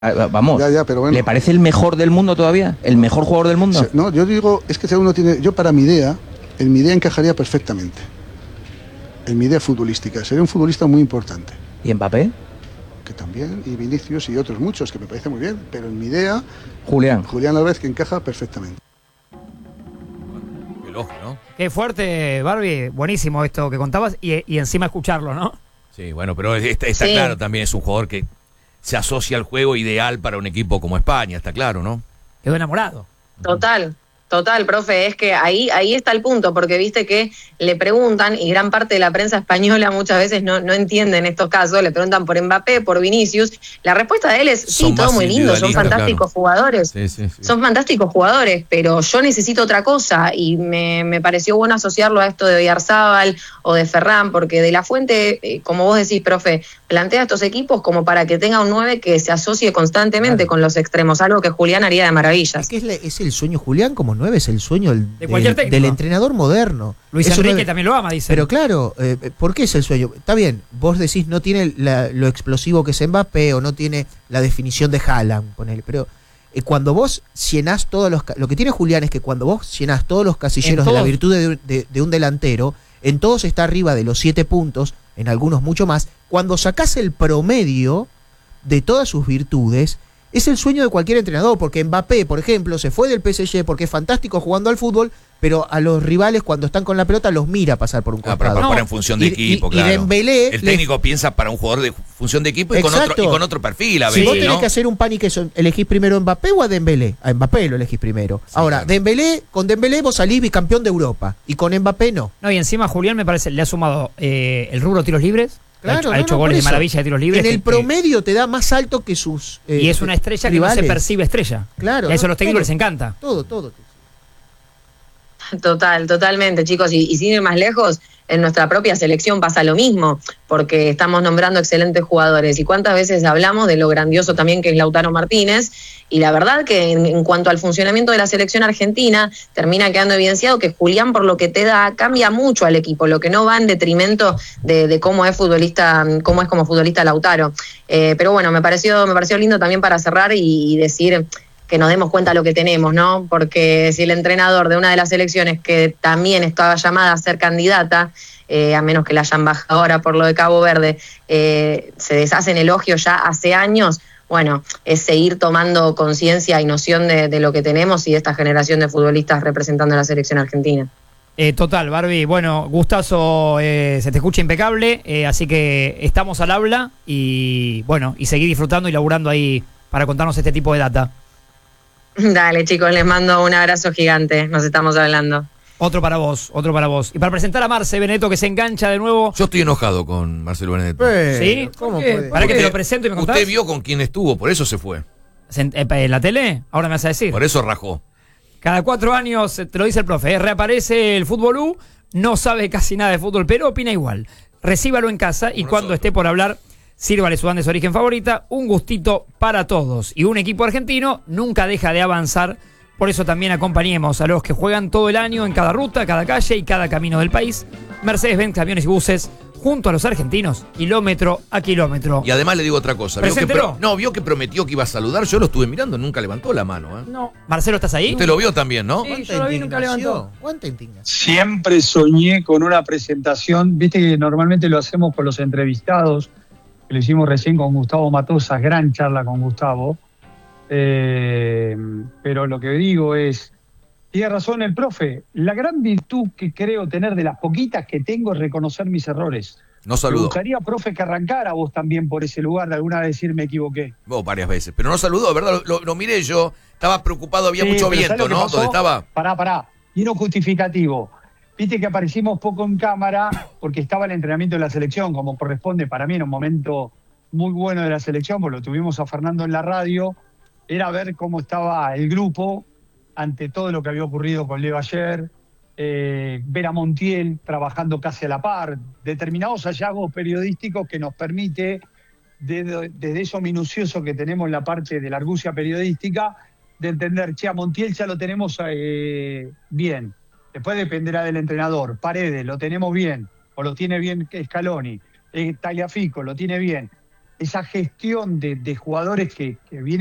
Vamos, Ya, pero bueno. ¿Le parece el mejor del mundo todavía? ¿El mejor jugador del mundo? No, yo digo, es que si uno tiene, yo para mi idea, en mi idea encajaría perfectamente. En mi idea futbolística, sería un futbolista muy importante. ¿Y Mbappé? Que también, y Vinicius y otros muchos, que me parece muy bien, pero en mi idea, Julián Álvarez, que encaja perfectamente. Qué lógico, ¿no? Qué fuerte, Barbie. Buenísimo esto que contabas y encima escucharlo, ¿no? Sí, bueno, pero está claro, también es un jugador que se asocia al juego ideal para un equipo como España, está claro, ¿no? Quedó enamorado. Total, profe, es que ahí está el punto, porque viste que le preguntan, y gran parte de la prensa española muchas veces no entiende en estos casos, le preguntan por Mbappé, por Vinicius, la respuesta de él es, sí, todo muy lindo, son fantásticos jugadores, son fantásticos jugadores, pero yo necesito otra cosa, y me pareció bueno asociarlo a esto de Oyarzábal o de Ferran, porque De La Fuente, como vos decís, profe, plantea estos equipos como para que tenga un 9 que se asocie constantemente con los extremos, algo que Julián haría de maravillas. Es que es el sueño Julián como 9, es el sueño del entrenador moderno. Luis Enrique también lo ama, dice. Pero claro, ¿por qué es el sueño? Está bien, vos decís no tiene lo explosivo que es Mbappé o no tiene la definición de Haaland, ponele, pero cuando vos llenás todos lo que tiene Julián es que cuando vos llenás todos los casilleros de la virtud de un delantero, en todos está arriba de los 7 puntos, en algunos mucho más. Cuando sacás el promedio de todas sus virtudes, es el sueño de cualquier entrenador, porque Mbappé, por ejemplo, se fue del PSG porque es fantástico jugando al fútbol, pero a los rivales cuando están con la pelota los mira pasar por un costado. Para en función de equipo, claro. Y Dembélé, el técnico piensa para un jugador de función de equipo y con otro perfil. Si vos tenés que hacer un pan y queso, ¿elegís primero a Mbappé o a Dembélé? A Mbappé lo elegís primero. Sí, ahora, claro. Con Dembélé vos salís bicampeón de Europa y con Mbappé no. No, y encima Julián me parece, le ha sumado el rubro tiros libres. Claro, ha hecho goles de maravilla de tiros libres. En el promedio te da más alto que sus y es una estrella rivales. Que no se percibe estrella. Claro. Y a eso a los técnicos les encanta. Todo. Totalmente, chicos. Y sin ir más lejos, en nuestra propia selección pasa lo mismo, porque estamos nombrando excelentes jugadores. Y cuántas veces hablamos de lo grandioso también que es Lautaro Martínez. Y la verdad que en cuanto al funcionamiento de la selección argentina, termina quedando evidenciado que Julián, por lo que te da, cambia mucho al equipo, lo que no va en detrimento de cómo es futbolista, cómo es como futbolista Lautaro. Pero bueno, me pareció lindo también para cerrar y decir que nos demos cuenta de lo que tenemos, ¿no? Porque si el entrenador de una de las selecciones que también estaba llamada a ser candidata, a menos que la hayan bajado ahora por lo de Cabo Verde, se deshacen elogios ya hace años, bueno, es seguir tomando conciencia y noción de lo que tenemos y de esta generación de futbolistas representando a la selección argentina. Total, Barbie. Bueno, gustazo, se te escucha impecable, así que estamos al habla y bueno, y seguir disfrutando y laburando ahí para contarnos este tipo de data. Dale, chicos, les mando un abrazo gigante, nos estamos hablando. Otro para vos. Y para presentar a Marce Benedetto, que se engancha de nuevo. Yo estoy enojado con Marcelo Benedetto. ¿Sí? ¿Cómo puede? ¿Para que te lo presento y me contás? Usted vio con quién estuvo, por eso se fue. ¿En la tele? Ahora me vas a decir. Por eso rajó. Cada 4 años, te lo dice el profe, reaparece el Fútbol U, no sabe casi nada de fútbol, pero opina igual. Recíbalo en casa y cuando esté por hablar, sírvale su banda de su origen favorita, un gustito para todos. Y un equipo argentino nunca deja de avanzar, por eso también acompañemos a los que juegan todo el año en cada ruta, cada calle y cada camino del país. Mercedes-Benz Camiones y Buses, junto a los argentinos, kilómetro a kilómetro. Y además le digo otra cosa. Vio que prometió que iba a saludar, yo lo estuve mirando, nunca levantó la mano. No. Marcelo, ¿estás ahí? Usted lo vio también, ¿no? Sí, yo lo vi, nunca levantó. ¿Cuánta indignación? Siempre soñé con una presentación, viste que normalmente lo hacemos con los entrevistados, que lo hicimos recién con Gustavo Matosas, gran charla con Gustavo, pero lo que digo es, tiene razón el profe, la gran virtud que creo tener de las poquitas que tengo es reconocer mis errores. No saludó. Me gustaría, profe, que arrancara vos también por ese lugar de alguna vez decir me equivoqué. Vos varias veces, pero no saludó, ¿verdad? Lo miré yo, estaba preocupado, había mucho viento, ¿no? ¿Dónde estaba? Pará, y no justificativo. Viste que aparecimos poco en cámara porque estaba el entrenamiento de la selección, como corresponde para mí en un momento muy bueno de la selección, porque lo tuvimos a Fernando en la radio, era ver cómo estaba el grupo ante todo lo que había ocurrido con Leo ayer, ver a Montiel trabajando casi a la par, determinados hallazgos periodísticos que nos permite, desde eso minucioso que tenemos en la parte de la argucia periodística, de entender, a Montiel ya lo tenemos bien. Después dependerá del entrenador. Paredes, lo tenemos bien, o lo tiene bien Scaloni. Tagliafico, lo tiene bien. esa gestión de jugadores que vienen